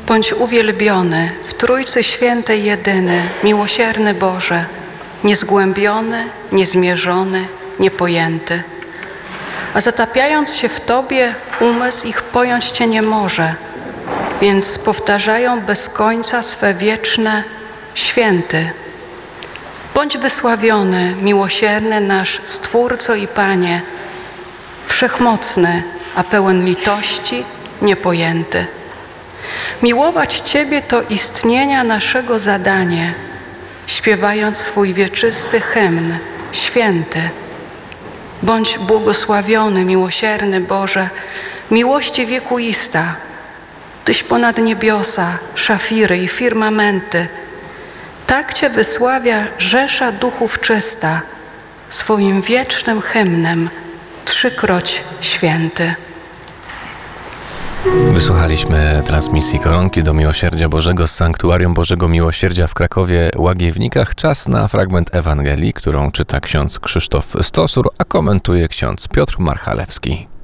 Bądź uwielbiony w Trójcy Świętej jedyny, miłosierny Boże, niezgłębiony, niezmierzony, niepojęty. A zatapiając się w Tobie, umysł ich pojąć Cię nie może, więc powtarzają bez końca swe wieczne święty. Bądź wysławiony, miłosierny nasz Stwórco i Panie, wszechmocny, a pełen litości, niepojęty. Miłować Ciebie to istnienia naszego zadanie, śpiewając swój wieczysty hymn, święty. Bądź błogosławiony, miłosierny Boże, miłości wiekuista. Tyś ponad niebiosa, szafiry i firmamenty. Tak Cię wysławia rzesza duchów czysta, swoim wiecznym hymnem, trzykroć święty. Wysłuchaliśmy transmisji Koronki do Miłosierdzia Bożego z Sanktuarium Bożego Miłosierdzia w Krakowie Łagiewnikach. Czas na fragment Ewangelii, którą czyta ksiądz Krzysztof Stosur, a komentuje ksiądz Piotr Marchalewski.